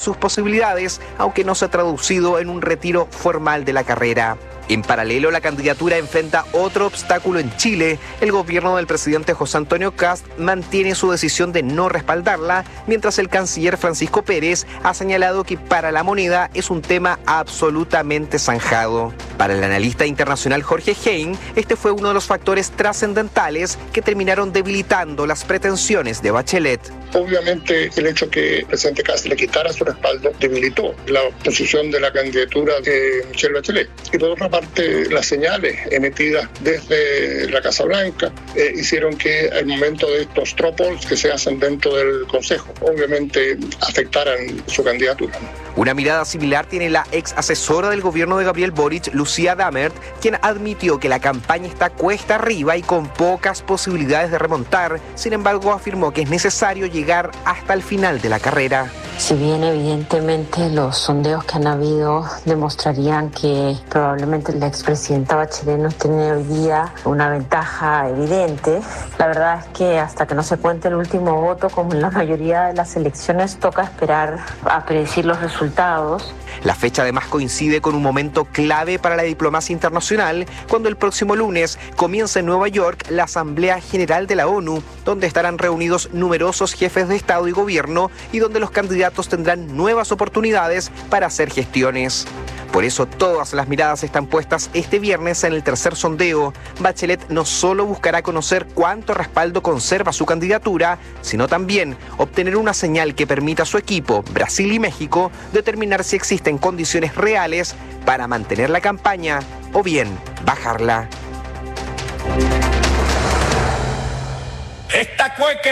sus posibilidades, aunque no se ha traducido en un retiro formal de la carrera. En paralelo, la candidatura enfrenta otro obstáculo en Chile. El gobierno del presidente José Antonio Kast mantiene su decisión de no respaldarla, mientras el canciller Francisco Pérez ha señalado que para la moneda es un tema absolutamente zanjado. Para el analista internacional Jorge Hein, este fue uno de los factores trascendentales que terminaron debilitando las pretensiones de Bachelet. Obviamente, el hecho que el presidente Kast le quitara su respaldo debilitó la posición de la candidatura de Michelle Bachelet. Y por otra parte, las señales emitidas desde la Casa Blanca hicieron que el momento de estos straw polls que se hacen dentro del Consejo, obviamente afectaran su candidatura. Una mirada similar tiene la ex asesora del gobierno de Gabriel Boric, Lucía Dammert, quien admitió que la campaña está cuesta arriba y con pocas posibilidades de remontar. Sin embargo, afirmó que es necesario llegar hasta el final de la carrera. Si bien evidentemente los sondeos que han habido demostrarían que probablemente la expresidenta Bachelet no tiene hoy día una ventaja evidente, la verdad es que hasta que no se cuente el último voto, como en la mayoría de las elecciones, toca esperar a predecir los resultados. La fecha además coincide con un momento clave para la diplomacia internacional, cuando el próximo lunes comienza en Nueva York la Asamblea General de la ONU, donde estarán reunidos numerosos jefes de Estado y gobierno y donde los candidatos tendrán nuevas oportunidades para hacer gestiones. Por eso todas las miradas están puestas este viernes en el tercer sondeo. Bachelet no solo buscará conocer cuánto respaldo conserva su candidatura, sino también obtener una señal que permita a su equipo, Brasil y México, determinar si existen condiciones reales para mantener la campaña o bien bajarla.